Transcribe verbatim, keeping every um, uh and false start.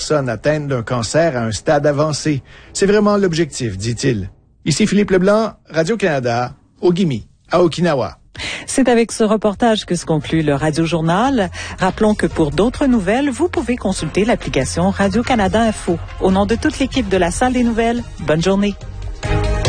personnes atteintes d'un cancer à un stade avancé. C'est vraiment l'objectif, dit-il. Ici Philippe Leblanc, Radio-Canada, Ogimi, à Okinawa. C'est avec ce reportage que se conclut le Radio-Journal. Rappelons que pour d'autres nouvelles, vous pouvez consulter l'application Radio-Canada Info. Au nom de toute l'équipe de la Salle des Nouvelles, bonne journée.